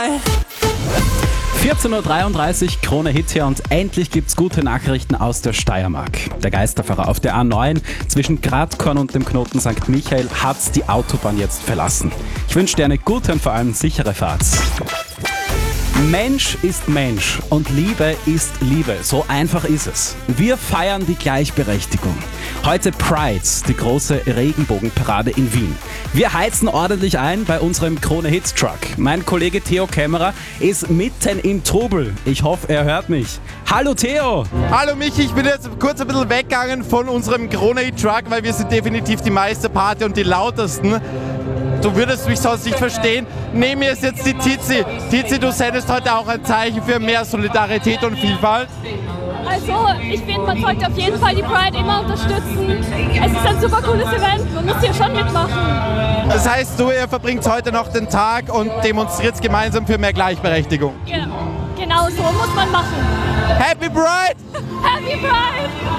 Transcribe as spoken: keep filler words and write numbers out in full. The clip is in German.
vierzehn Uhr dreiunddreißig, Krone Hit hier und endlich gibt's gute Nachrichten aus der Steiermark. Der Geisterfahrer auf der A neun zwischen Gradkorn und dem Knoten Sankt Michael hat die Autobahn jetzt verlassen. Ich wünsche dir eine gute und vor allem sichere Fahrt. Mensch ist Mensch und Liebe ist Liebe. So einfach ist es. Wir feiern die Gleichberechtigung. Heute Pride, die große Regenbogenparade in Wien. Wir heizen ordentlich ein bei unserem Krone Hits Truck. Mein Kollege Theo Kämmerer ist mitten im Trubel. Ich hoffe, er hört mich. Hallo Theo! Hallo Michi, ich bin jetzt kurz ein bisschen weggegangen von unserem Krone Hit Truck, weil wir sind definitiv die meiste Party und die lautesten. Du würdest mich sonst nicht verstehen. Neben mir ist jetzt die Tizi. Tizi, du sendest heute auch ein Zeichen für mehr Solidarität und Vielfalt. Also, ich finde, man sollte auf jeden Fall die Pride immer unterstützen. Es ist ein super cooles Event, man muss hier schon mitmachen. Das heißt, du, ihr verbringt heute noch den Tag und demonstriert gemeinsam für mehr Gleichberechtigung. Ja, genau so muss man machen. Happy Pride! Happy Pride!